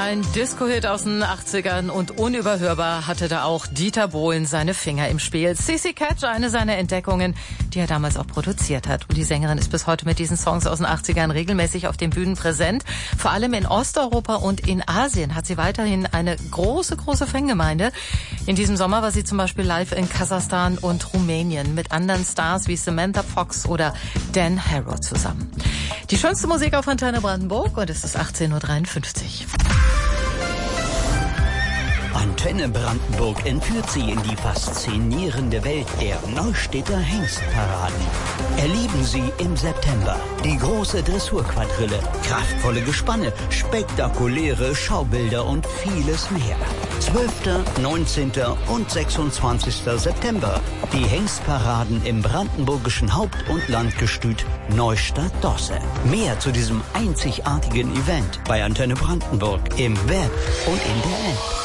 Ein Disco-Hit aus den 80ern und unüberhörbar hatte da auch Dieter Bohlen seine Finger im Spiel. CC Catch, eine seiner Entdeckungen, die er damals auch produziert hat. Und die Sängerin ist bis heute mit diesen Songs aus den 80ern regelmäßig auf den Bühnen präsent. Vor allem in Osteuropa und in Asien hat sie weiterhin eine große, große Fangemeinde. In diesem Sommer war sie zum Beispiel live in Kasachstan und Rumänien mit anderen Stars wie Samantha Fox oder Dan Harrow zusammen. Die schönste Musik auf Antenne Brandenburg und es ist 18:53 Uhr. Antenne Brandenburg entführt Sie in die faszinierende Welt der Neustädter Hengstparaden. Erleben Sie im September die große Dressurquadrille, kraftvolle Gespanne, spektakuläre Schaubilder und vieles mehr. 12., 19. und 26. September. Die Hengstparaden im brandenburgischen Haupt- und Landgestüt Neustadt-Dosse. Mehr zu diesem einzigartigen Event bei Antenne Brandenburg im Web und in der App.